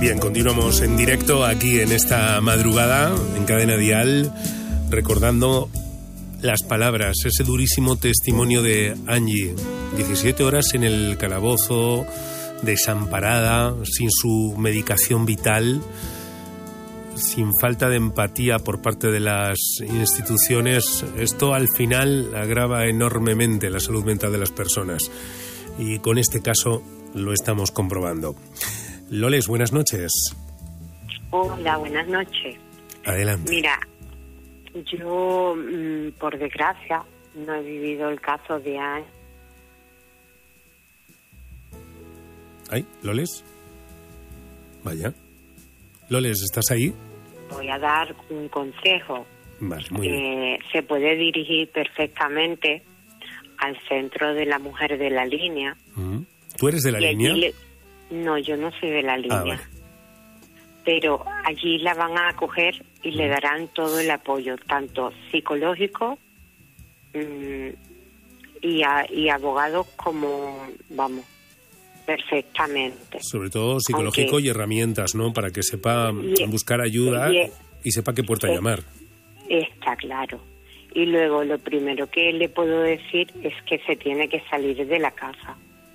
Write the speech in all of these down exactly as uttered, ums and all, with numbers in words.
Bien, continuamos en directo aquí en esta madrugada, en Cadena Dial, recordando las palabras, ese durísimo testimonio de Angie. diecisiete horas en el calabozo, desamparada, sin su medicación vital, sin falta de empatía por parte de las instituciones. Esto al final agrava enormemente la salud mental de las personas. Y con este caso lo estamos comprobando. Loles, buenas noches. Hola, buenas noches. Adelante. Mira, yo, mmm, por desgracia, no he vivido el caso de Angie. ¿Ay, Loles? Vaya. Loles, ¿estás ahí? Voy a dar un consejo. Vale, muy bien. Eh, se puede dirigir perfectamente al Centro de la Mujer de la Línea. Uh-huh. ¿Tú eres de la y línea? Le... No, yo no soy de la línea. Ah, vale. Pero allí la van a acoger y uh-huh. le darán todo el apoyo, tanto psicológico mmm, y, a, y abogados como, vamos, perfectamente. Sobre todo psicológico Aunque, y herramientas, ¿no? Para que sepa y, buscar ayuda y, y sepa qué puerta es, llamar. Está claro. Y luego lo primero que le puedo decir es que se tiene que salir de la casa.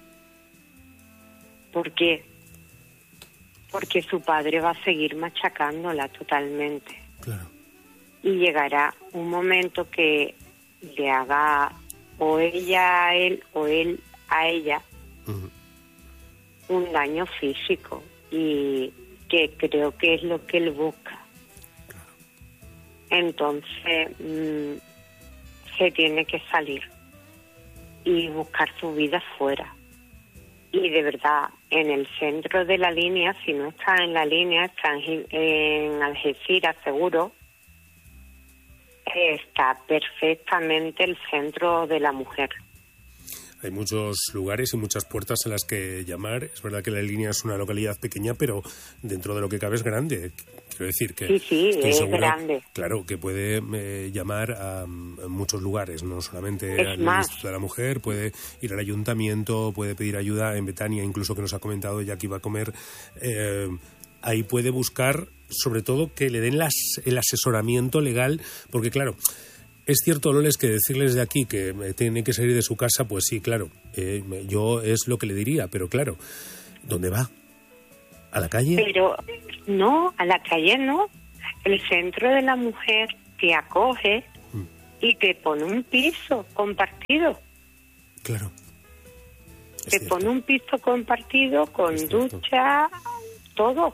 ¿Por qué? Porque su padre va a seguir machacándola totalmente. Claro. Y llegará un momento que le haga o ella a él o él a ella uh-huh. un daño físico. Y que creo que es lo que él busca. Claro. Entonces, mmm, se tiene que salir y buscar su vida fuera. Y de verdad, en el centro de la línea, si no está en la línea, está en, en Algeciras, seguro, está perfectamente el Centro de la Mujer. Hay muchos lugares y muchas puertas en las que llamar. Es verdad que la línea es una localidad pequeña, pero dentro de lo que cabe es grande. Quiero decir que... Sí, sí, es segura, grande. Claro, que puede eh, llamar a, a muchos lugares, no solamente es al más. Instituto de la Mujer, puede ir al ayuntamiento, puede pedir ayuda en Betania, incluso que nos ha comentado ya que iba a comer. Eh, ahí puede buscar, sobre todo, que le den las, el asesoramiento legal, porque claro... Es cierto, Loles, que decirles de aquí que tiene que salir de su casa, pues sí, claro, eh, yo es lo que le diría, pero claro, ¿dónde va? ¿A la calle? Pero no, a la calle no. El Centro de la Mujer te acoge mm. y te pone un piso compartido. Claro. Es te cierto. Pone un piso compartido con es ducha, cierto. Todo.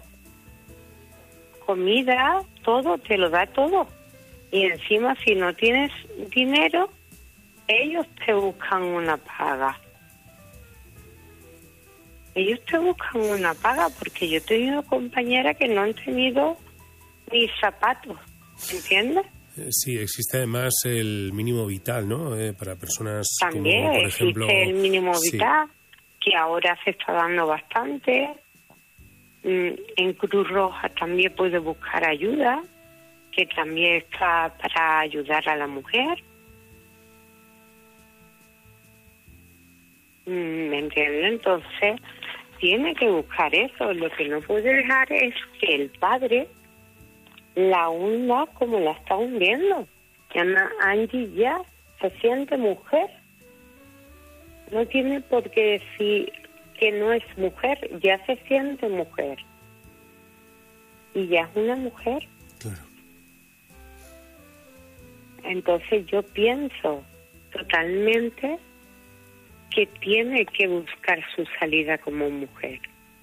Comida, todo, te lo da todo. Y encima, si no tienes dinero, ellos te buscan una paga. Ellos te buscan una paga, porque yo he tenido compañeras que no han tenido ni zapatos, ¿entiendes? Sí, existe además el mínimo vital, ¿no? Eh, para personas También como, por ejemplo... existe el mínimo vital, sí. Que ahora se está dando bastante. En Cruz Roja también puede buscar ayuda, que también está para ayudar a la mujer. ¿Me entiendes? Entonces, tiene que buscar eso. Lo que no puede dejar es que el padre la hunda como la está hundiendo. Llama Angie ya, se siente mujer. No tiene por qué decir que no es mujer, ya se siente mujer. Y ya es una mujer. Claro. Entonces yo pienso totalmente que tiene que buscar su salida como mujer.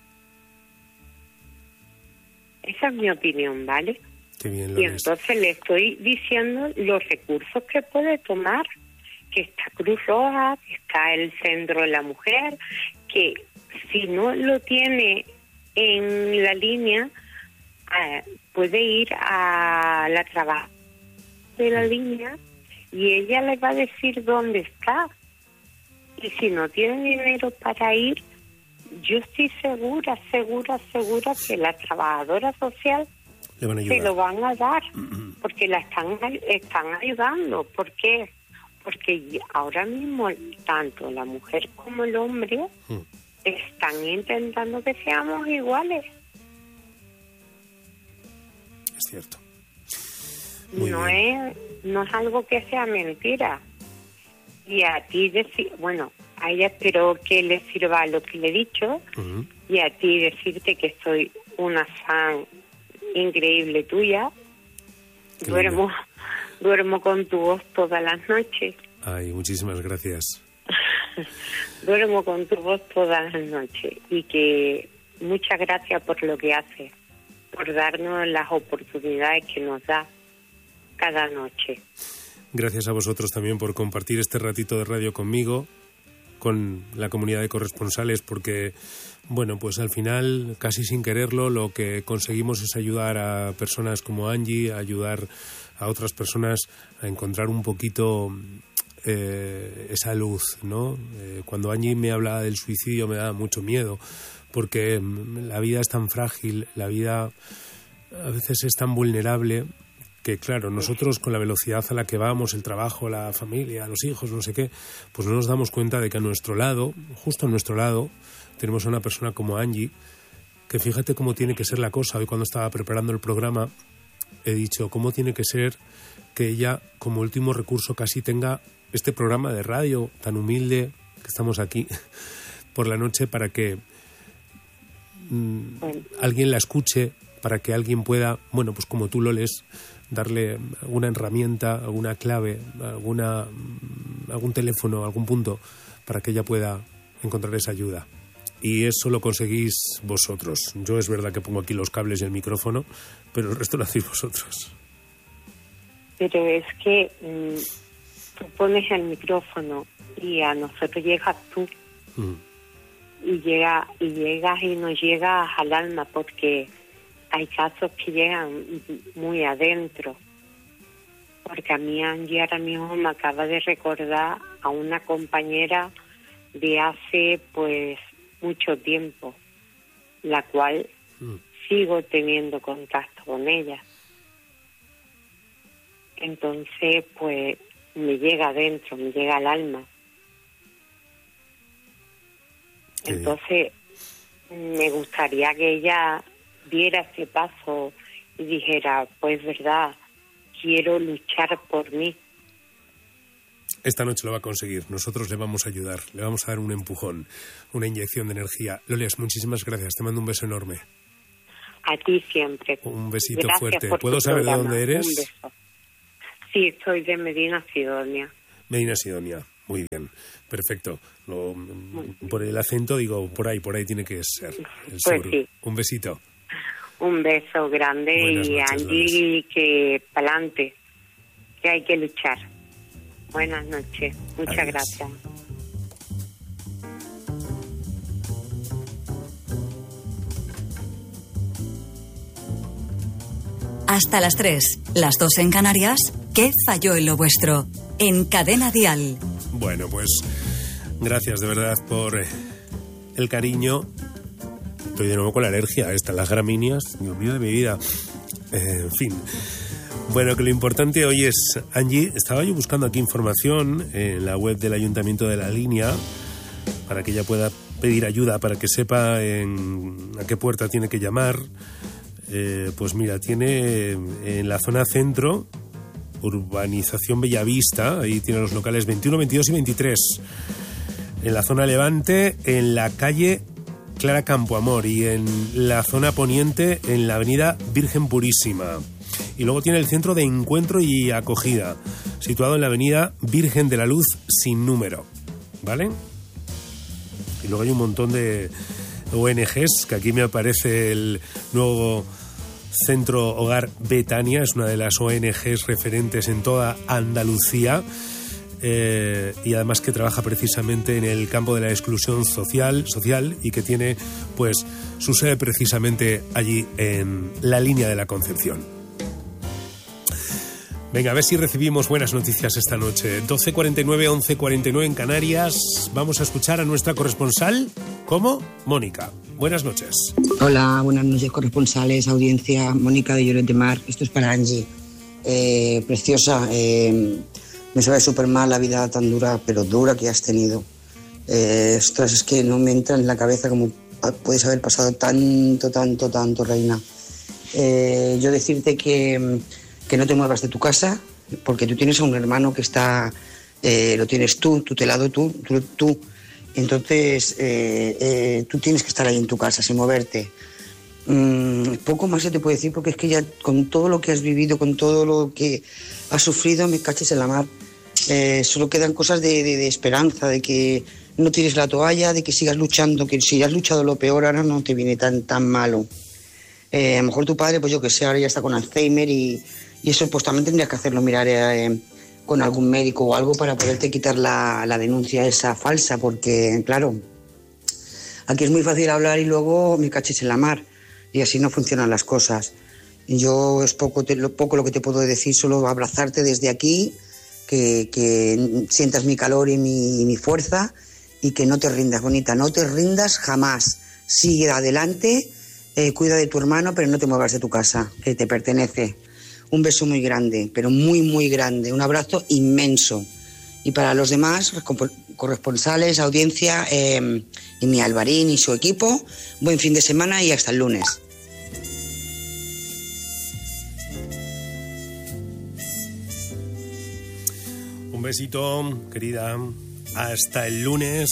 Esa es mi opinión, ¿vale? Qué bien lo y ves. Entonces le estoy diciendo los recursos que puede tomar, que está Cruz Roja, que está el Centro de la Mujer, que si no lo tiene en la línea, eh, puede ir a la trabajo de la línea y ella le va a decir dónde está. Y si no tiene dinero para ir, yo estoy segura, segura, segura que la trabajadora social le van a se lo van a dar, porque la están están ayudando. ¿Por qué? Porque ahora mismo tanto la mujer como el hombre mm. están intentando que seamos iguales. es cierto. Muy no bien. es no es algo que sea mentira. Y a ti decir, bueno, a ella espero que le sirva lo que le he dicho, uh-huh. y a ti decirte que soy una fan increíble tuya. Qué duermo lindo. Duermo con tu voz todas las noches. Ay, muchísimas gracias. Duermo con tu voz todas las noches, y que muchas gracias por lo que haces, por darnos las oportunidades que nos da cada noche. Gracias a vosotros también por compartir este ratito de radio conmigo, con la comunidad de corresponsales, porque, bueno, pues al final, casi sin quererlo, lo que conseguimos es ayudar a personas como Angie, ayudar a otras personas a encontrar un poquito eh, esa luz, ¿no? Eh, cuando Angie me habla del suicidio me da mucho miedo, porque la vida es tan frágil, la vida a veces es tan vulnerable, que claro, nosotros con la velocidad a la que vamos, el trabajo, la familia, los hijos, no sé qué, pues no nos damos cuenta de que a nuestro lado, justo a nuestro lado, tenemos a una persona como Angie, que fíjate cómo tiene que ser la cosa. Hoy cuando estaba preparando el programa he dicho cómo tiene que ser que ella como último recurso casi tenga este programa de radio tan humilde que estamos aquí por la noche, para que mmm, alguien la escuche, para que alguien pueda, bueno, pues como tú lo lees, darle alguna herramienta, alguna clave, alguna algún teléfono, algún punto para que ella pueda encontrar esa ayuda. Y eso lo conseguís vosotros. Yo es verdad que pongo aquí los cables y el micrófono, pero el resto lo hacéis vosotros. Pero es que mmm, tú pones el micrófono y a nosotros llegas tú. Mm. Y, llega, y llegas y nos llegas al alma, porque hay casos que llegan muy adentro. Porque a mí Angie ahora mismo me acaba de recordar a una compañera de hace pues mucho tiempo, la cual mm. sigo teniendo contacto con ella. Entonces pues me llega adentro, me llega al alma. Sí. Entonces me gustaría que ella diera ese paso y dijera, pues verdad, quiero luchar por mí. Esta noche lo va a conseguir. Nosotros le vamos a ayudar, le vamos a dar un empujón, una inyección de energía. Lolias, muchísimas gracias. Te mando un beso enorme. A ti siempre. Un besito gracias fuerte. ¿Puedo saber programa. de dónde eres? Un beso. Sí, soy de Medina Sidonia. Medina Sidonia. Muy bien, perfecto. Lo, por el acento digo, por ahí, por ahí tiene que ser. El pues sí. Un besito. Un beso grande. Buenas y noches, Angie, que pa'lante, que hay que luchar. Buenas noches, muchas Adiós. Gracias. Hasta las tres, las dos en Canarias. ¿Qué falló en lo vuestro? En Cadena Dial. Bueno, pues gracias de verdad por el cariño. Estoy de nuevo con la alergia esta, las gramíneas, Dios mío de mi vida. Eh, en fin. Bueno, que lo importante hoy es, Angie, estaba yo buscando aquí información en la web del Ayuntamiento de La Línea para que ella pueda pedir ayuda, para que sepa en, a qué puerta tiene que llamar. Eh, pues mira, tiene en la zona centro, urbanización Bellavista, ahí tiene los locales veintiuno, veintidós y veintitrés. En la zona levante, en la calle Clara Campoamor, y en la zona poniente, en la avenida Virgen Purísima. Y luego tiene el centro de encuentro y acogida, situado en la avenida Virgen de la Luz sin número, ¿vale? Y luego hay un montón de O N Ges, que aquí me aparece el nuevo Centro Hogar Betania, es una de las O N Ges referentes en toda Andalucía, eh, y además que trabaja precisamente en el campo de la exclusión social, social y que tiene pues su sede precisamente allí en la Línea de la Concepción. Venga, a ver si recibimos buenas noticias esta noche. doce cuarenta y nueve, once cuarenta y nueve en Canarias. Vamos a escuchar a nuestra corresponsal, ¿cómo? Mónica. Buenas noches. Hola, buenas noches, corresponsales, audiencia. Mónica de Lloret de Mar. Esto es para Angie. Eh, preciosa, eh, me sabe súper mal la vida tan dura, pero dura que has tenido. Eh, ostras, es que no me entra en la cabeza cómo puedes haber pasado tanto, tanto, tanto, reina. Eh, yo decirte que, que no te muevas de tu casa, porque tú tienes a un hermano que está, eh, lo tienes tú, tutelado tú, tú, tú. Entonces eh, eh, tú tienes que estar ahí en tu casa, sin moverte. Mm, poco más se te puede decir, porque es que ya con todo lo que has vivido, con todo lo que has sufrido, me caches en la mar. Eh, solo quedan cosas de, de, de esperanza, de que no tires la toalla, de que sigas luchando, que si has luchado lo peor ahora no te viene tan, tan malo. Eh, a lo mejor tu padre, pues yo que sé, ahora ya está con Alzheimer y, y eso pues también tendrías que hacerlo, mirar eh, con algún médico o algo para poderte quitar la, la denuncia esa falsa, porque claro, aquí es muy fácil hablar y luego me caches en la mar y así no funcionan las cosas. Yo es poco, te, lo, poco lo que te puedo decir, solo abrazarte desde aquí, que, que sientas mi calor y mi, y mi fuerza y que no te rindas, bonita, no te rindas jamás, sigue adelante. Eh, cuida de tu hermano, pero no te muevas de tu casa, que te pertenece. Un beso muy grande, pero muy, muy grande. Un abrazo inmenso. Y para los demás, corresponsales, audiencia, eh, y mi Alvarín y su equipo, buen fin de semana y hasta el lunes. Un besito, querida. Hasta el lunes.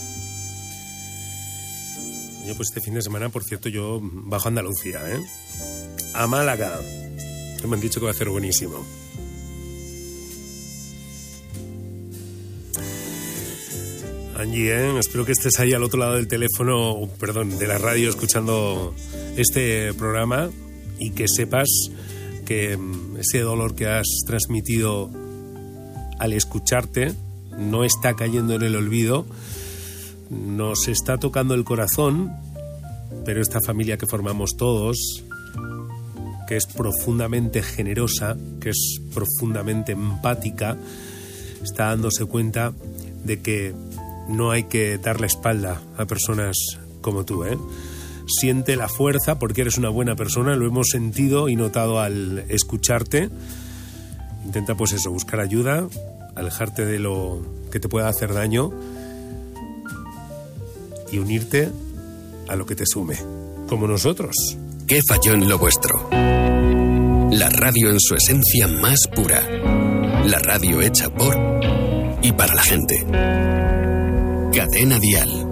Yo pues este fin de semana, por cierto, yo bajo a Andalucía, ¿eh? A Málaga. Que me han dicho que va a ser buenísimo. Angie, ¿eh? Espero que estés ahí al otro lado del teléfono, perdón, de la radio, escuchando este programa y que sepas que ese dolor que has transmitido al escucharte no está cayendo en el olvido. Nos está tocando el corazón, pero esta familia que formamos todos, que es profundamente generosa, que es profundamente empática, está dándose cuenta de que no hay que dar la espalda a personas como tú, ¿eh? Siente la fuerza porque eres una buena persona, lo hemos sentido y notado al escucharte. Intenta pues eso, buscar ayuda, alejarte de lo que te pueda hacer daño y unirte a lo que te sume, como nosotros. ¿Qué falló en lo vuestro? La radio en su esencia más pura. La radio hecha por y para la gente. Cadena Dial.